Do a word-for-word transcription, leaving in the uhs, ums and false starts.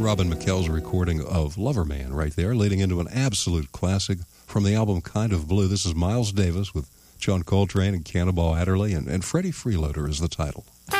Robin McKell's recording of Lover Man right there, leading into an absolute classic from the album Kind of Blue. This is Miles Davis with John Coltrane and Cannonball Adderley, and, and Freddie Freeloader is the title.